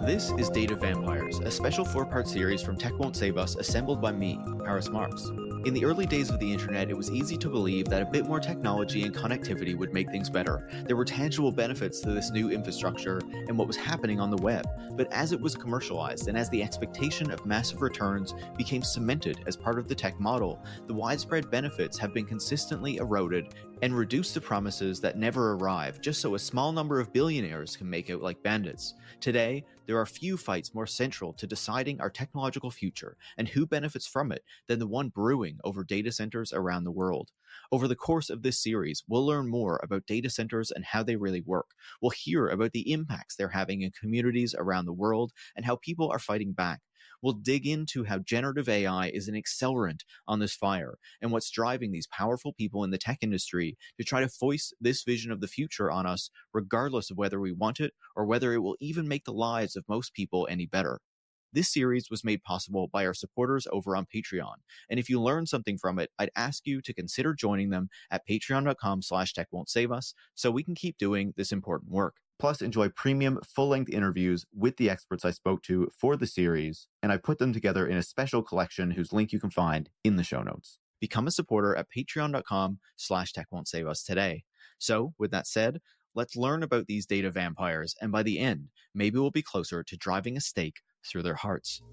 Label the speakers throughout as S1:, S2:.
S1: This is Data Vampires, a special four-part series from Tech Won't Save Us assembled by me, Paris Marx. In the early days of the internet, it was easy to believe that a bit more technology and connectivity would make things better. There were tangible benefits to this new infrastructure and what was happening on the web. But as it was commercialized and as the expectation of massive returns became cemented as part of the tech model, the widespread benefits have been consistently eroded and reduced to promises that never arrive, just so a small number of billionaires can make out like bandits. Today, there are few fights more central to deciding our technological future and who benefits from it than the one brewing over data centers around the world. Over the course of this series, we'll learn more about data centers and how they really work. We'll hear about the impacts they're having in communities around the world and how people are fighting back. We'll dig into how generative AI is an accelerant on this fire and what's driving these powerful people in the tech industry to try to foist this vision of the future on us, regardless of whether we want it or whether it will even make the lives of most people any better. This series was made possible by our supporters over on Patreon. And if you learned something from it, I'd ask you to consider joining them at patreon.com/techwon'tsave-us so we can keep doing this important work. Plus, enjoy premium full-length interviews with the experts I spoke to for the series, and I put them together in a special collection whose link you can find in the show notes. Become a supporter at patreon.com/techwon'tsave-us today. So, with that said, let's learn about these data vampires, and by the end, maybe we'll be closer to driving a stake through their hearts.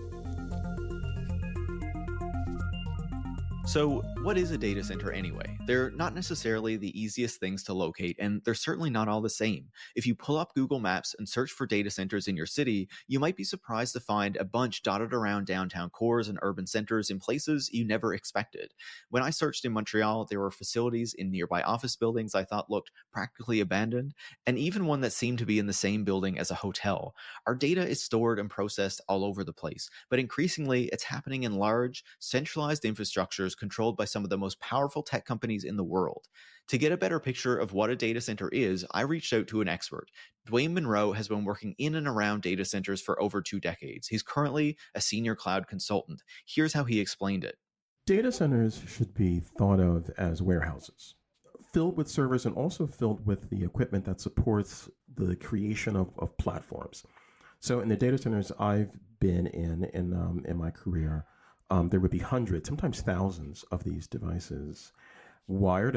S1: So, what is a data center anyway? They're not necessarily the easiest things to locate, and they're certainly not all the same. If you pull up Google Maps and search for data centers in your city, you might be surprised to find a bunch dotted around downtown cores and urban centers in places you never expected. When I searched in Montreal, there were facilities in nearby office buildings I thought looked practically abandoned, and even one that seemed to be in the same building as a hotel. Our data is stored and processed all over the place, but increasingly it's happening in large, centralized infrastructures controlled by some of the most powerful tech companies in the world. To get a better picture of what a data center is, I reached out to an expert. Dwayne Monroe has been working in and around data centers for over 2 decades. He's currently a senior cloud consultant. Here's how he explained it.
S2: Data centers should be thought of as warehouses, filled with servers and also filled with the equipment that supports the creation of platforms. So in the data centers I've been in my career, there would be hundreds, sometimes thousands of these devices wired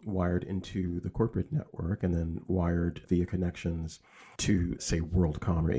S2: into the corporate network, and then wired via connections to, say, WorldCom or